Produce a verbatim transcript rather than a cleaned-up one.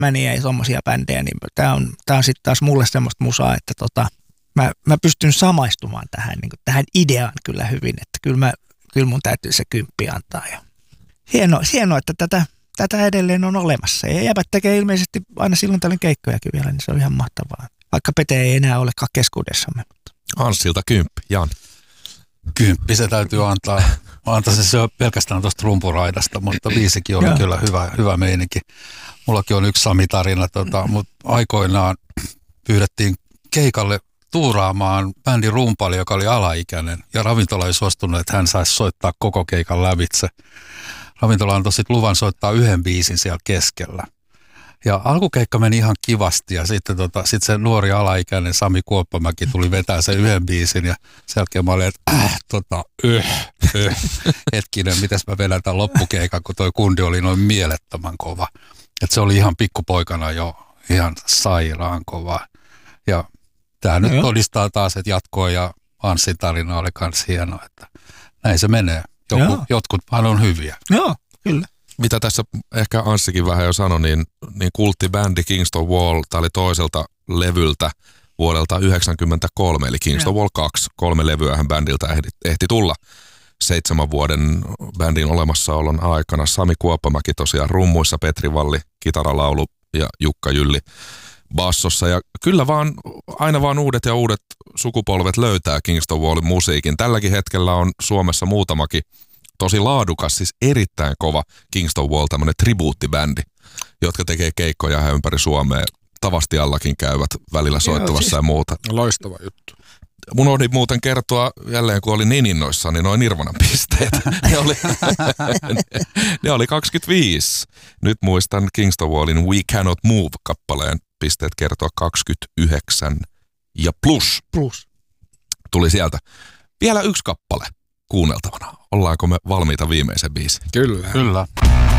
Mania ja tommosia bändejä, niin tää on, tää on sitten taas mulle semmoista musaa, että tota, mä, mä pystyn samaistumaan tähän, niin kuin, tähän ideaan kyllä hyvin, että kyllä, mä, kyllä mun täytyy se kymppi antaa. Ja hienoa, hienoa, että tätä, tätä edelleen on olemassa. Ja jäbät tekee ilmeisesti aina silloin tällöin keikkojakin vielä, niin se on ihan mahtavaa. Vaikka Pete ei enää olekaan keskuudessamme. Anssilta kymppi, Jan. Kymppi se täytyy antaa. Mä antaisin se pelkästään tuosta rumpuraidasta, mutta biisikin oli kyllä hyvä, hyvä meininki. Mullakin on yksi Sami-tarina, tota, mutta aikoinaan pyydettiin keikalle tuuraamaan bändin rumpali, joka oli alaikäinen. Ja ravintola ei suostunut, että hän saisi soittaa koko keikan lävitse. Ravintola antoi sitten luvan soittaa yhden biisin siellä keskellä. Ja alkukeikka meni ihan kivasti ja sitten tota, sit se nuori alaikäinen Sami Kuoppamäki tuli vetää sen yhden biisin ja sen jälkeen mä olin, että äh, tota, yh, yh. Hetkinen, mitäs mä vedän tämän loppukeikan, kun toi kundi oli noin mielettömän kova. Että se oli ihan pikkupoikana jo ihan sairaan kova. Ja tää nyt no todistaa taas, että jatkoa ja Anssin tarina oli kans hieno, että näin se menee. Joku, jotkuthan on hyviä. Joo, kyllä. Mitä tässä ehkä Anssikin vähän jo sanoi, niin, niin kulttibändi Kingston Wall, tämä oli toiselta levyltä vuodelta yhdeksänkymmentäkolme, eli Kingston Wall kaksi. Kolme levyähän bändiltä ehti, ehti tulla seitsemän vuoden bändin olemassaolon aikana. Sami Kuoppamäki tosiaan rummuissa, Petri Valli, kitaralaulu ja Jukka Jylli bassossa. Ja kyllä vaan, aina vaan uudet ja uudet sukupolvet löytää Kingston Wallin musiikin. Tälläkin hetkellä on Suomessa muutamakin tosi laadukas, siis erittäin kova Kingston Wall, tämmöinen tribuuttibändi, jotka tekee keikkoja ihan ympäri Suomea. Tavasti allakin käyvät välillä soittamassa Joo, siis ja muuta. Loistava juttu. Mun oli muuten kertoa jälleen, kun oli niin innoissaan, niin noin Nirvanan pisteet. ne, oli, ne oli kaksikymmentäviisi. Nyt muistan Kingston Wallin We Cannot Move-kappaleen pisteet kertoa kaksikymmentäyhdeksän ja plus. Plus. Tuli sieltä. Vielä yksi kappale kuunneltavana. Ollaanko me valmiita viimeisen biisin? Kyllä. Kyllä.